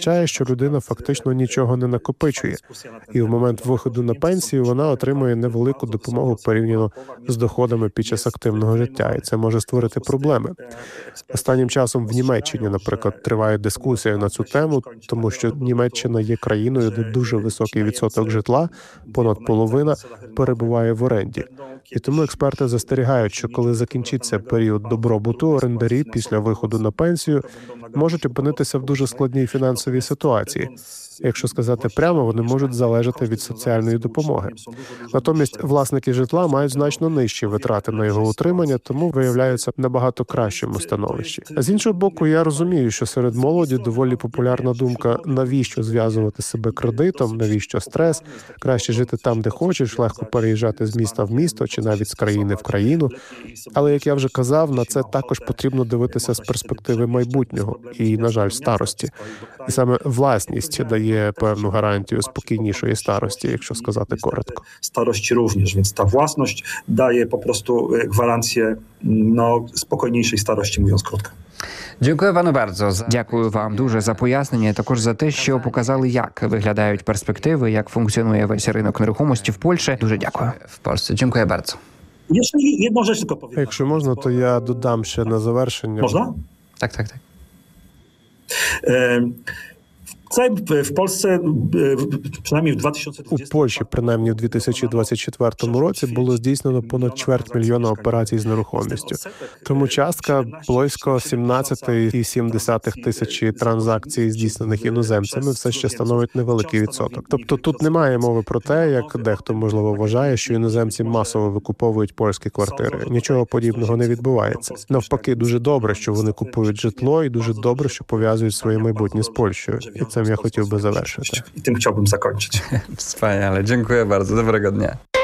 означає, що людина фактично нічого не накопичує, і в момент виходу на пенсію вона отримує невелику допомогу порівняно з доходами під час активного життя, і це може створити проблеми. Останнім часом в Німеччині, наприклад, триває дискусія на цю тему, тому що Німеччина є країною, де дуже високий відсоток житла, понад половина, перебуває в оренді. І тому експерти застерігають, що коли закінчиться період добробуту, орендарі після виходу на пенсію можуть опинитися в дуже складній фінансовій ситуації. Якщо сказати прямо, вони можуть залежати від соціальної допомоги. Натомість власники житла мають значно нижчі витрати на його утримання, тому виявляються в набагато кращому становищі. А з іншого боку, я розумію, що серед молоді доволі популярна думка, навіщо зв'язувати себе кредитом, навіщо стрес, краще жити там, де хочеш, легко переїжджати з міста в місто чи навіть з країни в країну. Але, як я вже казав, на це також потрібно дивитися з перспективи майбутнього і, на жаль, старості. І саме власність дає певну гарантію спокійнішої старості, якщо сказати коротко. Starości również, więc ta własność daje po prostu gwarancję spokojniejszej starości, mówiąc krótko. Дякую пану bardzo. Дякую вам дуже за пояснення, також за те, що показали, як виглядають перспективи, як функціонує весь ринок нерухомості в Польщі. Дуже дякую. W Polsce. Dziękuję bardzo. Jeszcze jedną rzecz tylko powiem. Якщо можна, то я додам ще на завершення. Można? Tak. W Polsce, przynajmniej w У 2020 Польщі, принаймні в 2024 році, було здійснено понад чверть мільйона операцій з нерухомістю. Тому частка близько 17,7 тисячі транзакцій, здійснених іноземцями, все ще становить невеликий відсоток. Тобто тут немає мови про те, як дехто, можливо, вважає, що іноземці масово викуповують польські квартири. Нічого подібного не відбувається. Навпаки, дуже добре, що вони купують житло, і дуже добре, що пов'язують своє майбутнє з Польщею. І цим я хотів би завершити. I tym chciałbym zakończyć. Wspaniale. Dziękuję bardzo. Dobrego dnia.